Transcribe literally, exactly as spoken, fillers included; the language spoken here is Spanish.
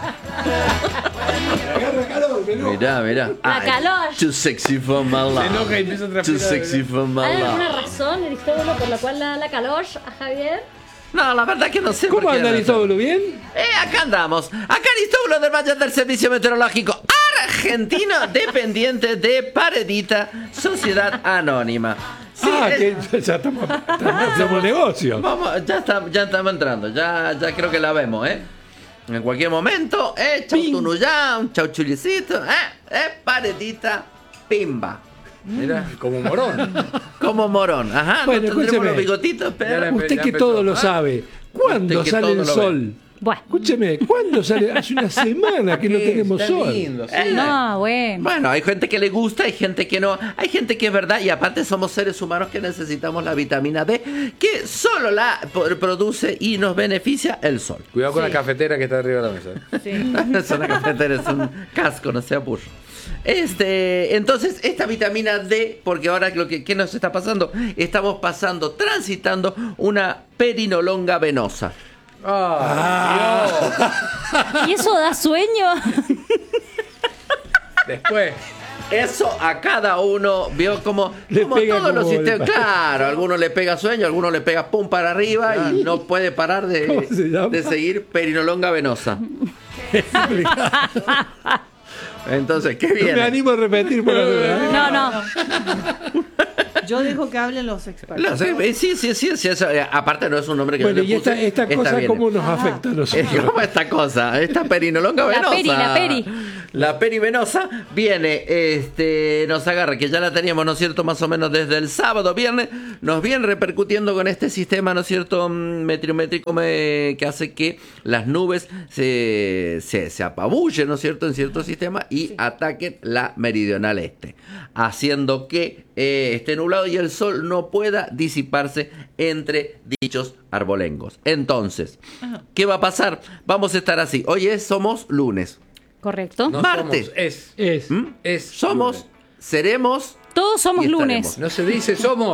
Agarra calor, me enoja. Mirá, mirá. La calor. Too sexy for my love. Se enoja y empieza a Too transpirar. sexy for my ¿Hay alguna love. razón, Aristóbulo, por la cual la, la calor a Javier? No, la verdad que no sé ¿Cómo por qué. anda Aristóbulo? ¿Bien? Eh, acá andamos. Acá Aristóbulo del Valle del Servicio Meteorológico Argentino, dependiente de Paredita, Sociedad Anónima. Sí, ah, es- que ya estamos, estamos hacemos negocio. Vamos, ya, está, ya estamos entrando, ya, ya creo que la vemos, ¿eh? En cualquier momento, ¿eh? Chau Tunuyán, chau Chulicito, ¿eh? ¿eh? Paredita, pimba. Mira, como morón. Como morón, ajá. Bueno, no tendremos escúcheme. los bigotitos, Ya pero... la- Usted ya que empezó. todo lo Ah. sabe. ¿Cuándo Usted que sale todo el lo ve. sol? Bueno. Escúcheme, ¿cuándo sale? Hace una semana que no Sí, tenemos está sol. lindo, sí. No, bueno. Bueno, hay gente que le gusta, hay gente que no. Hay gente que es verdad, y aparte somos seres humanos que necesitamos la vitamina D, que solo la po- produce y nos beneficia el sol. Cuidado con Sí. la cafetera que está arriba de la mesa. Sí. No es una cafetera, es un casco, no sea burro. Este, entonces, esta vitamina D, porque ahora lo que ¿qué nos está pasando? Estamos pasando, transitando una perinolonga venosa. ¡Ah! ¿Y eso da sueño? Dios. Después. Eso a cada uno vio como, Le como pega todos los como sistemas. el- Claro, a alguno le pega sueño, a alguno le pega pum para arriba y no puede parar de, ¿Cómo se llama? de seguir perinolonga venosa. Entonces, ¿qué No me viene? animo a repetir por la duda, ¿eh? No, no. Yo dejo que hablen los expertos. Lo sé, eh, sí, sí, sí, sí, eso, eh, aparte no es un nombre que Bueno, yo le y esta, puse, esta cosa, viene. ¿cómo nos afecta a Es nosotros? como esta cosa, esta perinolonga La venosa. peri, la peri. La peri venosa viene, este, nos agarra, que ya la teníamos, ¿no es cierto?, más o menos desde el sábado, viernes, nos viene repercutiendo con este sistema, ¿no es cierto?, mm, metriométrico me- que hace que las nubes se, se, se apabullen, ¿no es cierto?, en cierto sistema y ataquen la meridional este, haciendo que eh, esté nublado y el sol no pueda disiparse entre dichos arbolengos. Entonces, ¿qué va a pasar? Vamos a estar así. Hoy es, somos lunes. Correcto. No Martes. somos, es. Es. ¿Mm? Es. Somos, seremos Todos somos y lunes. estaremos. No se dice somos.